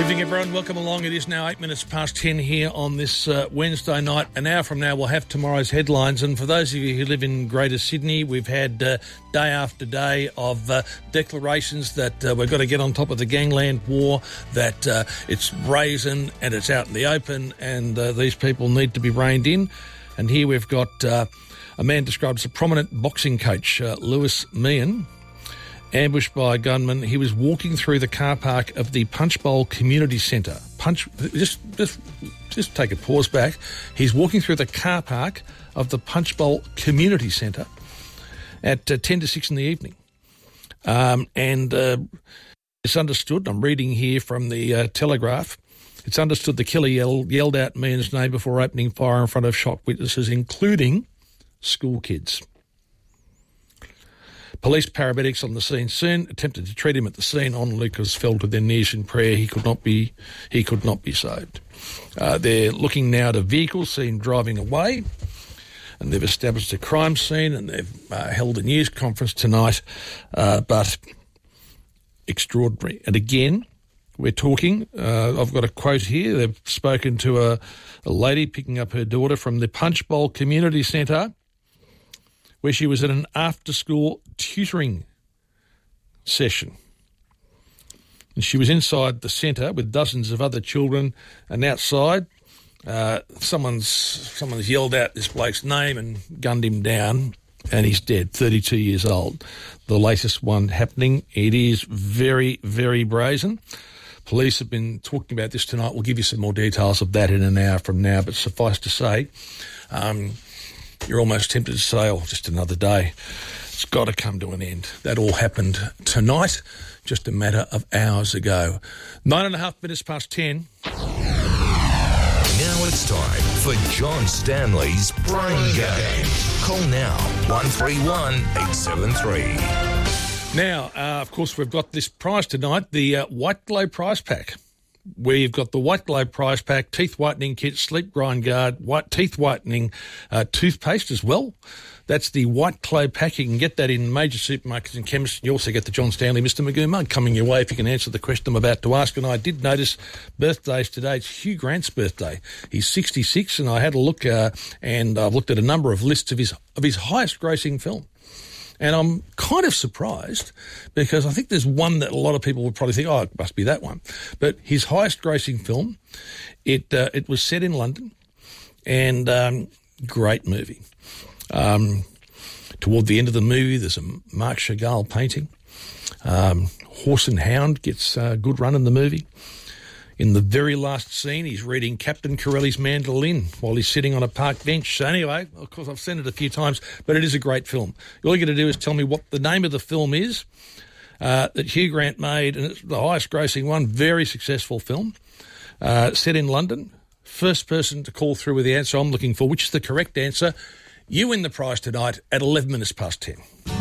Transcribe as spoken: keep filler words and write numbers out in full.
evening, everyone. Welcome along. It is now eight minutes past ten here on this uh, Wednesday night. An hour from now, we'll have tomorrow's headlines. And for those of you who live in Greater Sydney, we've had uh, day after day of uh, declarations that uh, we've got to get on top of the gangland war, that uh, it's brazen and it's out in the open, and uh, these people need to be reined in. And here we've got uh, a man described as a prominent boxing coach, uh, Lewis Meehan, ambushed by a gunman. He was walking through the car park of the Punchbowl Community Centre. Punch, just, just, just take a pause back. He's walking through the car park of the Punchbowl Community Centre at uh, ten to six in the evening. Um, and uh, it's understood, I'm reading here from the uh, Telegraph, it's understood the killer yelled, yelled out Meehan's name before opening fire in front of shocked witnesses, including school kids. Police paramedics on the scene soon attempted to treat him at the scene. Onlookers fell to their knees in prayer. He could not be, he could not be saved. Uh, they're looking now at a vehicle seen driving away, and they've established a crime scene, and they've uh, held a news conference tonight. Uh, but extraordinary. And again, we're talking. Uh, I've got a quote here. They've spoken to a, a lady picking up her daughter from the Punchbowl Community Centre, where she was at an after-school tutoring session. And she was inside the centre with dozens of other children, and outside uh, someone's someone's yelled out this bloke's name and gunned him down, and he's dead, thirty-two years old. The latest one happening. It is very, very brazen. Police have been talking about this tonight. We'll give you some more details of that in an hour from now, but suffice to say, Um, you're almost tempted to say, oh, just another day. It's got to come to an end. That all happened tonight, just a matter of hours ago. Nine and a half minutes past ten. Now it's time for John Stanley's Brain Game. Call now, one three one eight seven three. Now, uh, of course, we've got this prize tonight, the uh, White Glow Prize Pack, where you've got the White Glow Prize Pack, teeth whitening kit, sleep grind guard, white teeth whitening uh, toothpaste as well. That's the White Glow Pack. You can get that in major supermarkets and chemists. You also get the John Stanley Mister Magoo mug coming your way if you can answer the question I'm about to ask. And I did notice birthdays today. It's Hugh Grant's birthday. He's sixty-six, and I had a look uh, and I've looked at a number of lists of his of his highest grossing film. And I'm kind of surprised because I think there's one that a lot of people would probably think, oh, it must be that one. But his highest grossing film, it uh, it was set in London, and um, great movie. Um, toward the end of the movie, there's a Marc Chagall painting. Um, Horse and Hound gets a good run in the movie. In the very last scene, he's reading Captain Corelli's mandolin while he's sitting on a park bench. So anyway, of course, I've seen it a few times, but it is a great film. All you got to do is tell me what the name of the film is uh, that Hugh Grant made, and it's the highest grossing one, very successful film, uh, set in London. First person to call through with the answer I'm looking for, which is the correct answer, you win the prize tonight at eleven minutes past ten.